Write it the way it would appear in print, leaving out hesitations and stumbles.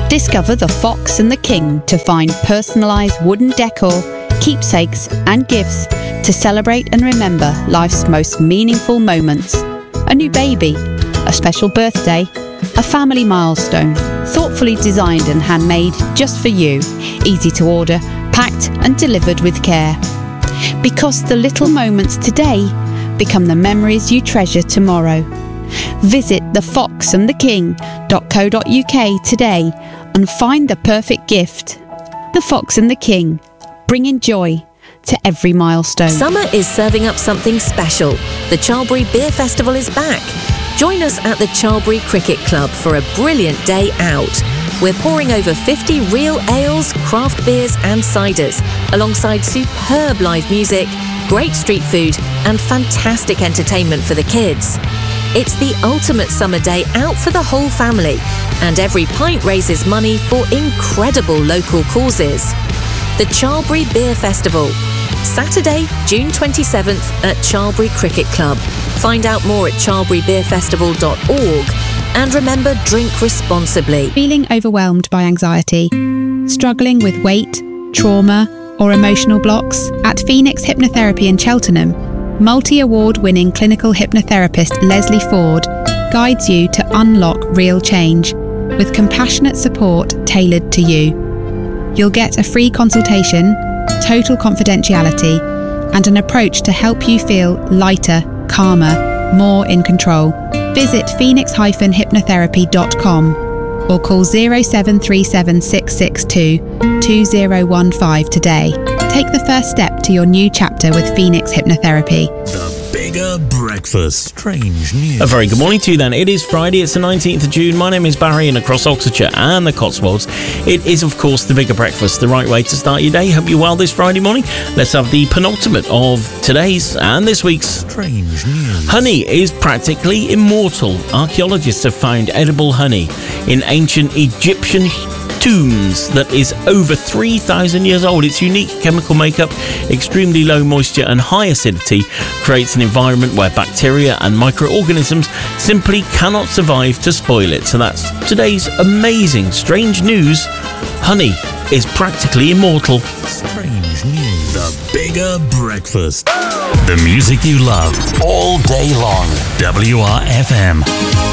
Discover the Fox and the King to find personalised wooden decor, keepsakes and gifts to celebrate and remember life's most meaningful moments. A new baby, a special birthday, a family milestone, thoughtfully designed and handmade just for you, easy to order, packed and delivered with care. Because the little moments today become the memories you treasure tomorrow. Visit thefoxandtheking.co.uk today and find the perfect gift. The Fox and the King, bringing joy to every milestone. Summer is serving up something special. The Charlbury Beer Festival is back. Join us at the Charlbury Cricket Club for a brilliant day out. We're pouring over 50 real ales, craft beers and ciders, alongside superb live music, great street food and fantastic entertainment for the kids. It's the ultimate summer day out for the whole family, and every pint raises money for incredible local causes. The Charlbury Beer Festival, Saturday, June 27th at Charlbury Cricket Club. Find out more at charlburybeerfestival.org, and remember, drink responsibly. Feeling overwhelmed by anxiety, struggling with weight, trauma or emotional blocks? At Phoenix Hypnotherapy in Cheltenham, multi-award winning clinical hypnotherapist Leslie Ford guides you to unlock real change with compassionate support tailored to you. You'll get a free consultation, total confidentiality, and an approach to help you feel lighter, calmer, more in control. Visit phoenix-hypnotherapy.com or call 0737 662 2015 today. Take the first step to your new chapter with Phoenix Hypnotherapy. The Bigger Breakfast. Strange news. A very good morning to you then. It is Friday, it's the 19th of June. My name is Barry, and across Oxfordshire and the Cotswolds, it is of course the Bigger Breakfast, the right way to start your day. Hope you're well this Friday morning. Let's have the penultimate of today's and this week's Strange news. Honey is practically immortal. Archaeologists have found edible honey in ancient Egyptian tombs that is over 3,000 years old. Its unique chemical makeup, extremely low moisture and high acidity creates an environment where bacteria and microorganisms simply cannot survive to spoil it. So that's today's amazing strange news. Honey is practically immortal. Strange news. The Bigger Breakfast. The music you love all day long. WRFM.